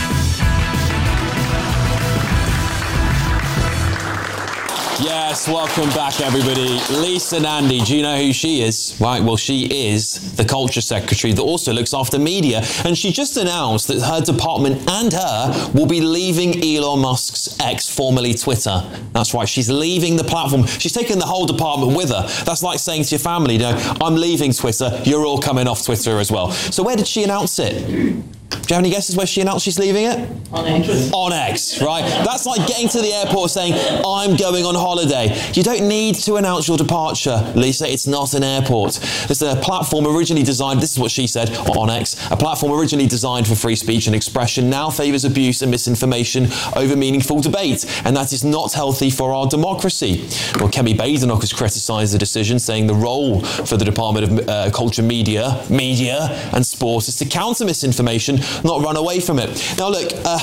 Yes, welcome back, everybody. Lisa Nandy, do you know who she is? Right, well, she is the Culture Secretary that also looks after media, and she just announced that her department and her will be leaving Elon Musk's X, formerly Twitter. That's right, she's leaving the platform. She's taking the whole department with her. That's like saying to your family, you know, I'm leaving Twitter, you're all coming off Twitter as well. So where did she announce it? you have any guesses where she announced she's leaving it? On X. On X, right? That's like getting to the airport saying, I'm going on holiday. You don't need to announce your departure, Lisa. It's not an airport. It's a platform originally designed, this is what she said on X, a platform originally designed for free speech and expression now favours abuse and misinformation over meaningful debate, and that is not healthy for our democracy. Well, Kemi Badenoch has criticised the decision, saying the role for the Department of uh, Culture, Media, Media and Sport is to counter misinformation, not run away from it. Now look, uh,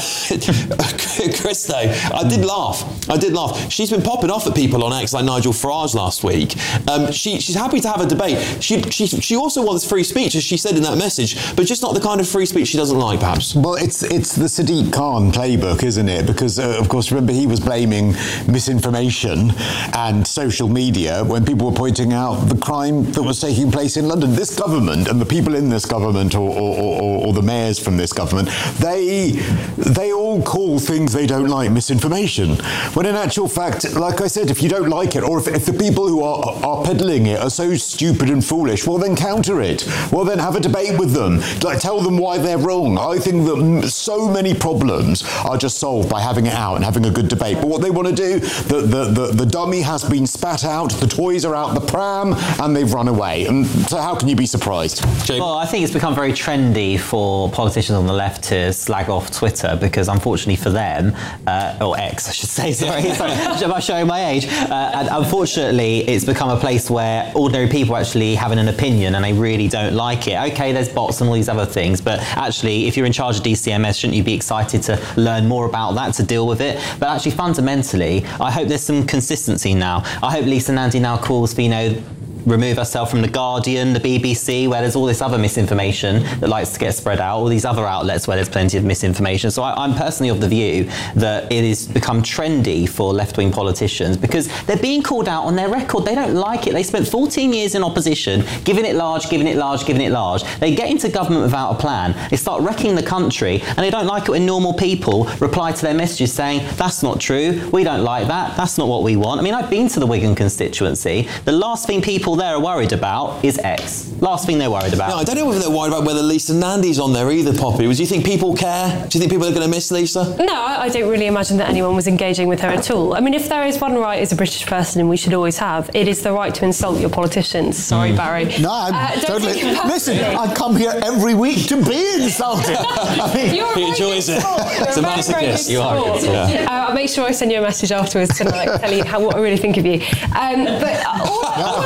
Christo, I did laugh. I did laugh. She's been popping off at people on X like Nigel Farage last week. Um, she, she's happy to have a debate. She, she, she also wants free speech, as she said in that message, but just not the kind of free speech she doesn't like, perhaps. Well, it's it's the Sadiq Khan playbook, isn't it? Because, uh, of course, remember, he was blaming misinformation and social media when people were pointing out the crime that was taking place in London. This government and the people in this government, or, or, or, or the mayors from this government, they they all call things they don't like misinformation. When in actual fact, like I said, if you don't like it, or if, if the people who are, are peddling it are so stupid and foolish, well then counter it. Well then have a debate with them. Like, tell them why they're wrong. I think that so many problems are just solved by having it out and having a good debate. But what they want to do, the, the, the, the dummy has been spat out, the toys are out the pram, and they've run away. And so how can you be surprised? Well, I think it's become very trendy for politicians on the left to slag off Twitter because, unfortunately for them, uh, or X, I should say, sorry, sorry, am I showing my age? Uh, and unfortunately, it's become a place where ordinary people are actually having an opinion and they really don't like it. Okay, there's bots and all these other things, but actually, if you're in charge of D C M S, shouldn't you be excited to learn more about that, to deal with it? But actually, fundamentally, I hope there's some consistency now. I hope Lisa Nandy now calls for, you know, remove herself from The Guardian, the B B C, where there's all this other misinformation that likes to get spread out, all these other outlets where there's plenty of misinformation. So I, I'm personally of the view that it has become trendy for left-wing politicians because they're being called out on their record. They don't like it. They spent fourteen years in opposition, giving it large, giving it large, giving it large. They get into government without a plan. They start wrecking the country, and they don't like it when normal people reply to their messages saying, that's not true, we don't like that, that's not what we want. I mean, I've been to the Wigan constituency. The last thing people there are worried about is X. Last thing they're worried about. No, I don't know whether they're worried about whether Lisa Nandy's on there either, Poppy. Do you think people care? Do you think people are going to miss Lisa? No, I, I don't really imagine that anyone was engaging with her at all. I mean, if there is one right as a British person, and we should always have, it is the right to insult your politicians. Sorry, mm. Barry. No, I'm uh, totally... Listen, I come here every week to be insulted. I mean, You're he enjoys it. It's a masochist. You are. Yeah. Uh, I'll make sure I send you a message afterwards tonight telling you how, what I really think of you. Um, but all,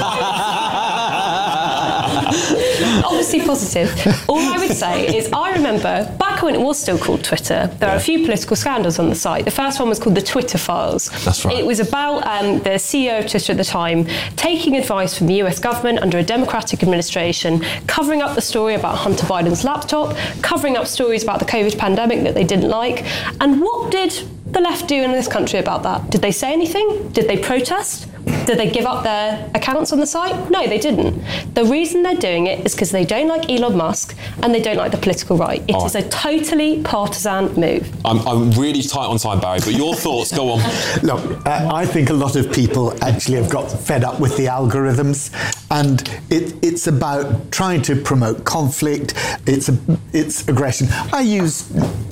all obviously positive. All I would say is I remember back when it was still called Twitter, there yeah. are a few political scandals on the site. The first one was called the Twitter Files. That's right. It was about um, the C E O of Twitter at the time taking advice from the U S government under a Democratic administration, covering up the story about Hunter Biden's laptop, covering up stories about the COVID pandemic that they didn't like. And what did the left do in this country about that? Did they say anything? Did they protest? Did they give up their accounts on the site? No, they didn't. The reason they're doing it is because they don't like Elon Musk and they don't like the political right. It oh. is a totally partisan move. I'm, I'm really tight on time, Barry, but your thoughts, go on. Look, uh, I think a lot of people actually have got fed up with the algorithms, and it, it's about trying to promote conflict, it's, a, it's aggression. I use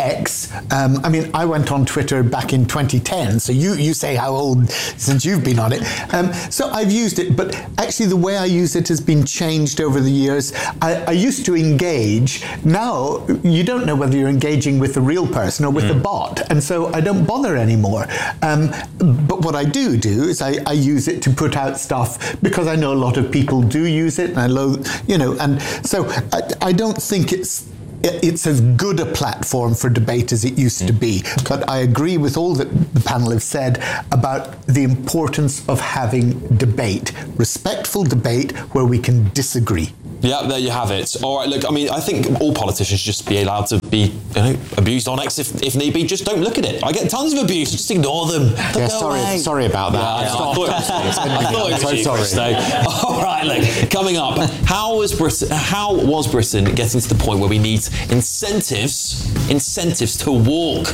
X. Um, I mean, I went on Twitter back in twenty ten, so you, you say how old since you've been on it. Um, so I've used it, but actually the way I use it has been changed over the years. I, I used to engage. Now you don't know whether you're engaging with a real person or with mm. a bot, and so I don't bother anymore. Um, but what I do do is I, I use it to put out stuff because I know a lot of people do use it, and I know, you know, and so I, I don't think it's it's as good a platform for debate as it used to be. But I agree with all that the panel have said about the importance of having debate, respectful debate where we can disagree. Yeah, there you have it. All right, look, I mean, I think all politicians should just be allowed to be, you know, abused on X if, if need be. Just don't look at it. I get tons of abuse. Just ignore them. Yeah, sorry, away. sorry about that. Yeah, yeah, I thought it was, I thought it was so you, sorry. Christo. All right, look, coming up, how was Britain, how was Britain getting to the point where we need incentives, incentives to walk,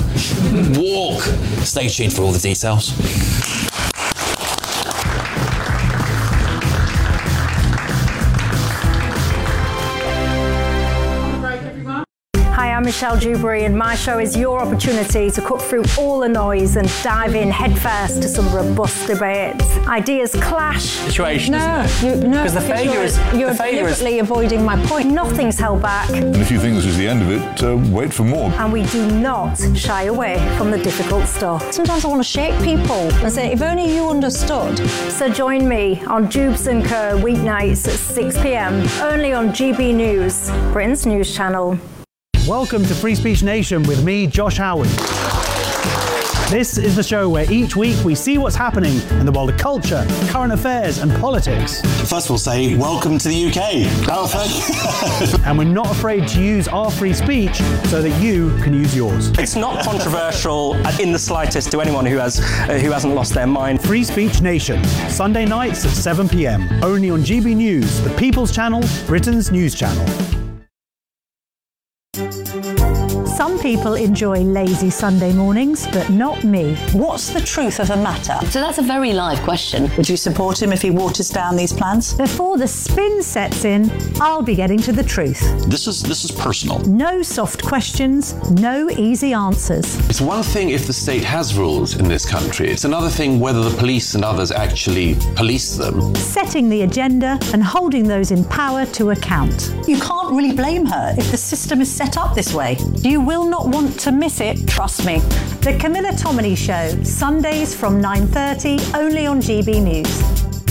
walk? Stay tuned for all the details. I'm Michelle Dewberry, and my show is your opportunity to cut through all the noise and dive in headfirst to some robust debates. Ideas clash. Situation, no, isn't it? You, no, because the failure you're, is you're the failure deliberately is... avoiding my point. Nothing's held back. And if you think this is the end of it, uh, wait for more. And we do not shy away from the difficult stuff. Sometimes I want to shake people and say, if only you understood. So join me on Jubes and Co weeknights at six p m, only on G B News, Britain's news channel. Welcome to Free Speech Nation with me, Josh Howard. This is the show where each week we see what's happening in the world of culture, current affairs and politics. First we'll say, welcome to the U K. Oh, thank you. And we're not afraid to use our free speech so that you can use yours. It's not controversial in the slightest to anyone who has uh, who hasn't lost their mind. Free Speech Nation, Sunday nights at seven p m, only on G B News, the People's Channel, Britain's news channel. Some people enjoy lazy Sunday mornings, but not me. What's the truth of the matter? So that's a very live question. Would you support him if he waters down these plans? Before the spin sets in, I'll be getting to the truth. This is this is personal. No soft questions, no easy answers. It's one thing if the state has rules in this country. It's another thing whether the police and others actually police them. Setting the agenda and holding those in power to account. You can't really blame her if the system is set up this way. You will not want to miss it, trust me. The Camilla Tominey Show, Sundays from nine thirty, only on G B News.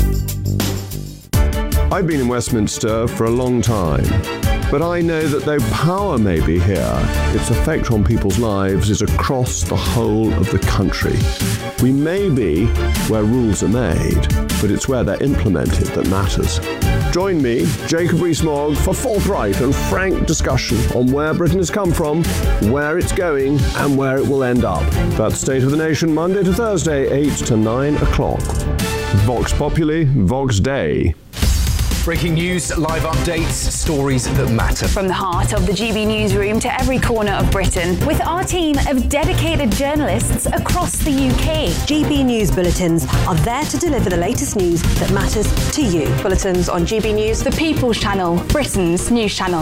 I've been in Westminster for a long time, but I know that though power may be here, its effect on people's lives is across the whole of the country. We may be where rules are made, but it's where they're implemented that matters. Join me, Jacob Rees-Mogg, for forthright and frank discussion on where Britain has come from, where it's going, and where it will end up. That's State of the Nation, Monday to Thursday, eight to nine o'clock. Vox Populi, Vox Dei. Breaking news, live updates, stories that matter. From the heart of the G B newsroom to every corner of Britain, with our team of dedicated journalists across the U K. G B News Bulletins are there to deliver the latest news that matters to you. Bulletins on G B News, the People's Channel, Britain's news channel.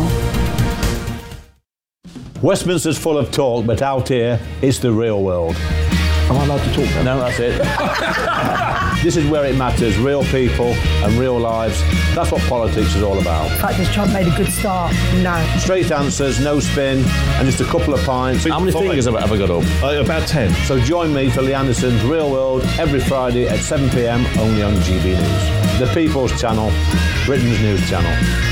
Westminster's full of talk, but out here, it's the real world. Am I allowed to talk now? No, that's it. This is where it matters, real people and real lives. That's what politics is all about. In fact, has Trump made a good start? No. Straight answers, no spin, and just a couple of pints. How many fingers have I ever got up? Uh, about ten. So join me for Lee Anderson's Real World every Friday at seven p m, only on G B News. The People's Channel, Britain's news channel.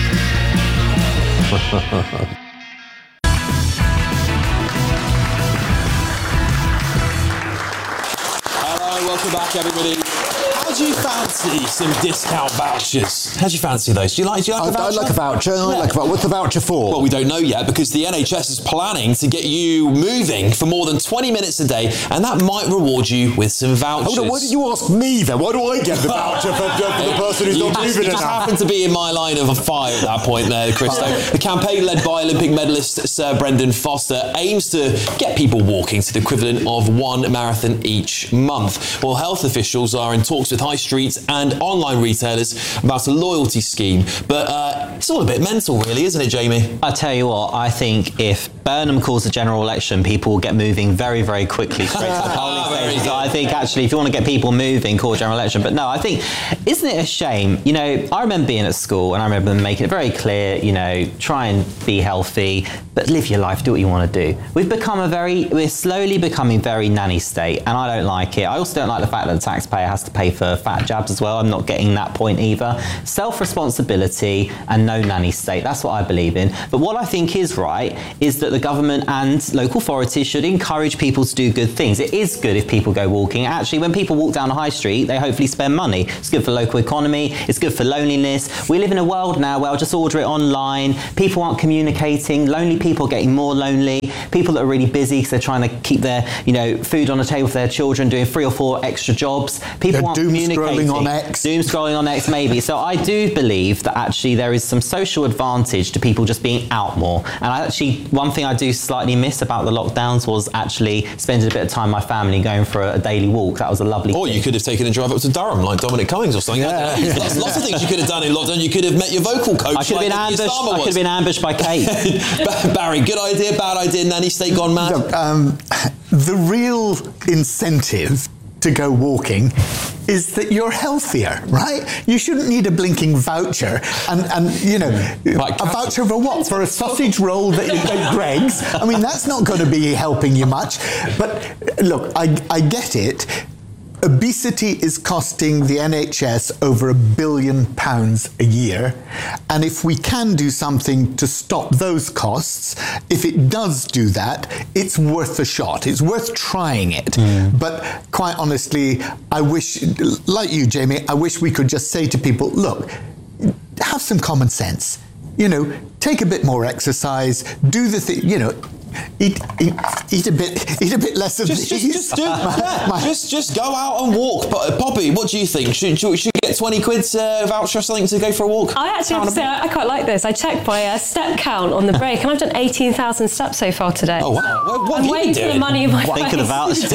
Welcome back, everybody. How do you fancy some discount vouchers? How do you fancy those? Do you like? Do you like I'd, a voucher? I'd like a voucher. I'd yeah. like a voucher. What's the voucher for? Well, we don't know yet because the N H S is planning to get you moving for more than twenty minutes a day, and that might reward you with some vouchers. Hold on, why did you ask me then? Why do I get the voucher for, for the person who's you not just, moving you enough? just happened to be in my line of fire at that point there, Christo. The campaign led by Olympic medalist Sir Brendan Foster aims to get people walking to the equivalent of one marathon each month. Well, health officials are in talks with high streets and online retailers about a loyalty scheme. But uh, it's all a bit mental, really, isn't it, Jamie? I tell you what, I think if Burnham calls a general election, people will get moving very, very quickly straight to the polling stations. So I think actually, if you want to get people moving, call a general election. But no, I think, isn't it a shame? You know, I remember being at school and I remember them making it very clear, you know, try and be healthy, but live your life, do what you want to do. We've become a very, we're slowly becoming very nanny state, and I don't like it. I also don't like the fact that the taxpayer has to pay for fat jabs as well. I'm not getting that point either. Self-responsibility and no nanny state. That's what I believe in. But what I think is right is that the government and local authorities should encourage people to do good things. It is good if people go walking. Actually, when people walk down the high street, they hopefully spend money. It's good for local economy. It's good for loneliness. We live in a world now where I'll just order it online. People aren't communicating. Lonely people are getting more lonely. People that are really busy because they're trying to keep their, you know, food on the table for their children, doing three or four extra jobs. People They're aren't doom communicating. scrolling on X. Doom scrolling on X, maybe. So I do believe that actually there is some social advantage to people just being out more. And I actually, one thing I do slightly miss about the lockdowns was actually spending a bit of time with my family going for a, a daily walk. That was a lovely Or thing. you could have taken a drive up to Durham like Dominic Cummings or something. Yeah. Yeah. Lots, lots of things you could have done in lockdown. You could have met your vocal coach. I could have like been ambushed. Osama I could have been ambushed by Kate. Barry, good idea, bad idea, nanny state gone mad? Look, um, the real incentive to go walking is that you're healthier, right? You shouldn't need a blinking voucher and, and you know, like a voucher for what? For a sausage roll that you at Greggs? I mean, that's not going to be helping you much. But look, I, I get it. Obesity is costing the N H S over a billion pounds a year. And if we can do something to stop those costs, if it does do that, it's worth a shot. It's worth trying it. Mm. But quite honestly, I wish, like you, Jamie, I wish we could just say to people, look, have some common sense. You know, take a bit more exercise, do the thing, you know, Eat, eat, eat a bit, eat a bit less of just, these. Just, just do, yeah, my, just, just go out and walk. But Poppy, what do you think? Should, should, should we get twenty quid's uh, voucher or something to go for a walk? I actually have to say I quite like this. I checked my uh, step count on the break, and I've done eighteen thousand steps so far today. Oh wow! What, what I'm are waiting you for doing? the money in my Think face. of the voucher.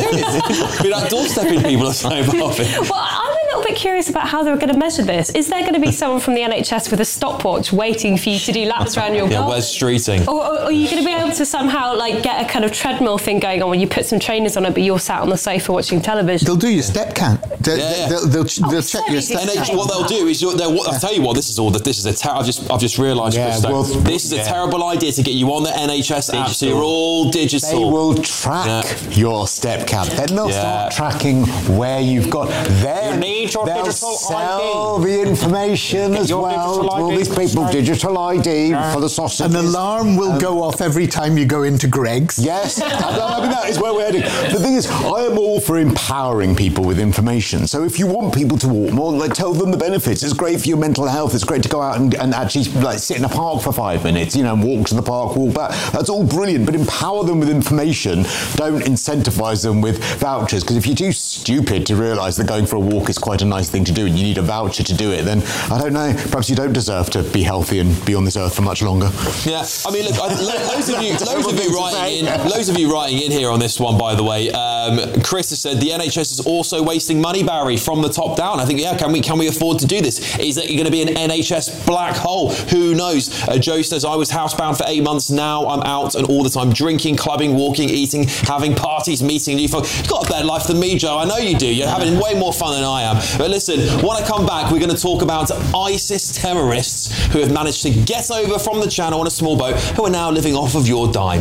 Be like doorstepping people or something, Poppy. Well, I'm a little bit curious about how they're going to measure this. Is there going to be someone from the N H S with a stopwatch waiting for you to do laps around your Yeah, block? where's streeting? Or, or are you going to be able to somehow like get a kind of treadmill thing going on where you put some trainers on it, but you're sat on the sofa watching television? They'll do your step count. They'll, Yeah, yeah. they'll, they'll, they'll, they'll check your step N H S, count. what they'll do is, you'll, they'll, I'll tell you what, this is all. This is a. Ter- I've just, I've just realised, Yeah, Christo, well, this is a yeah. terrible idea to get you on the N H S app. So you're all digital. They will track Yeah. your step count. Then they'll Yeah. start tracking where you've got. Then You need your they'll digital sell I D. the information as Your well to digital all I D. these people. Right. Digital I D for the sausages. An alarm will Um, go off every time you go into Greggs. Yes, I mean, that is where we're heading. The thing is, I am all for empowering people with information. So if you want people to walk more, like, tell them the benefits. It's great for your mental health. It's great to go out and, and actually like sit in a park for five minutes, you know, and walk to the park, walk back. That's all brilliant, but empower them with information. Don't incentivise them with vouchers, because if you're too stupid to realise that going for a walk is quite a nice thing to do and you need a voucher to do it, then I don't know, perhaps you don't deserve to be healthy and be on this earth for much longer. Yeah, I mean, look, I, lo- loads of you, loads of you writing in, loads of you writing in here on this one, by the way. Um, Chris has said the N H S is also wasting money, Barry, from the top down. I think, yeah, can we can we afford to do this? Is it going to be an N H S black hole? Who knows? Uh, Joe says, I was housebound for eight months. Now I'm out and all the time drinking, clubbing, walking, eating, having parties, meeting new folk. You've got a better life than me, Joe. I know you do. You're having way more fun than I am. But listen, when I come back, we're going to talk about ISIS terrorists who have managed to get over from the channel on a small boat, who are now living off of your dime.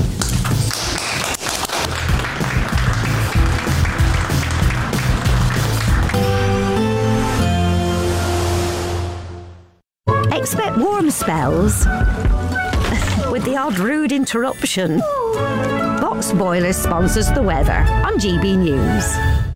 Expect warm spells with the odd rude interruption. Box Boilers sponsors the weather on G B News.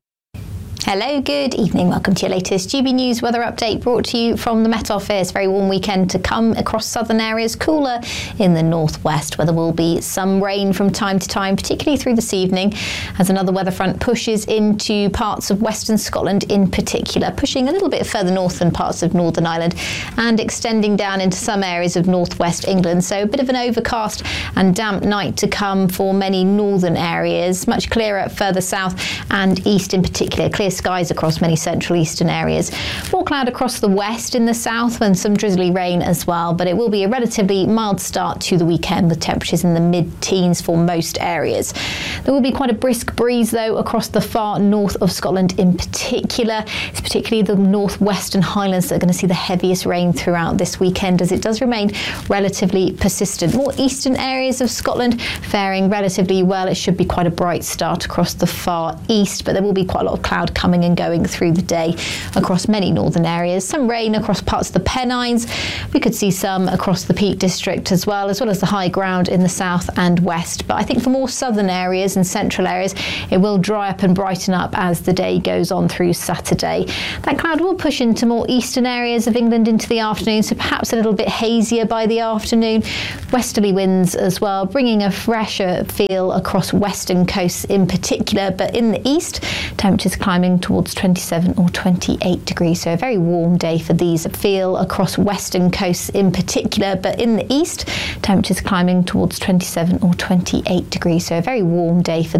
Hello, good evening. Welcome to your latest G B News weather update, brought to you from the Met Office. Very warm weekend to come across southern areas, cooler in the northwest, where there will be some rain from time to time, particularly through this evening, as another weather front pushes into parts of western Scotland in particular, pushing a little bit further north than parts of Northern Ireland and extending down into some areas of northwest England. So a bit of an overcast and damp night to come for many northern areas, much clearer further south and east in particular. Clear skies across many central eastern areas. More cloud across the west in the south and some drizzly rain as well, but it will be a relatively mild start to the weekend with temperatures in the mid-teens for most areas. There will be quite a brisk breeze though across the far north of Scotland in particular. It's particularly the northwestern highlands that are going to see the heaviest rain throughout this weekend, as it does remain relatively persistent. More eastern areas of Scotland faring relatively well. It should be quite a bright start across the far east, but there will be quite a lot of cloud coming and going through the day across many northern areas. Some rain across parts of the Pennines. We could see some across the Peak District as well, as well as the high ground in the south and west. But I think for more southern areas and central areas, it will dry up and brighten up as the day goes on through Saturday. That cloud will push into more eastern areas of England into the afternoon, so perhaps a little bit hazier by the afternoon. Westerly winds as well, bringing a fresher feel across western coasts in particular, but in the east, temperatures climbing towards twenty-seven or twenty-eight degrees. So a very warm day for these feel across western coasts in particular, but in the east, temperatures climbing towards twenty-seven or twenty-eight degrees. So a very warm day for